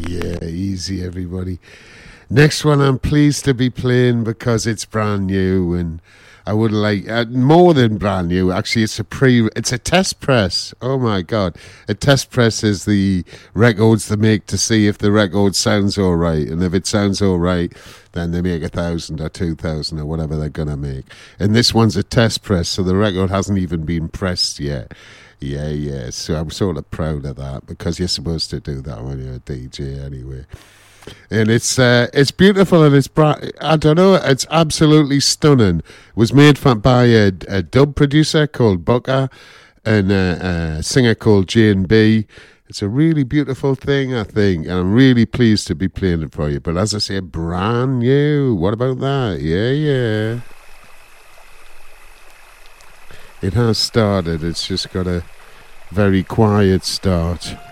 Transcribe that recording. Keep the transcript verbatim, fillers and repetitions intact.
Yeah, easy, everybody. Next one I'm pleased to be playing because it's brand new, and I would like uh, more than brand new. Actually, it's a pre, it's a test press. Oh my god, a test press is the records they make to see if the record sounds all right, and if it sounds all right, then they make a thousand or two thousand or whatever they're gonna make. And this one's a test press, so the record hasn't even been pressed yet. Yeah, yeah. So I'm sort of proud of that because you're supposed to do that when you're a D J anyway. And it's uh, it's beautiful and it's bright. I don't know. It's absolutely stunning. It was made for, by a, a dub producer called Booker and a, a singer called Jane B. It's a really beautiful thing, I think, and I'm really pleased to be playing it for you. But as I say, brand new. What about that? Yeah, yeah. It has started. It's just got a very quiet start.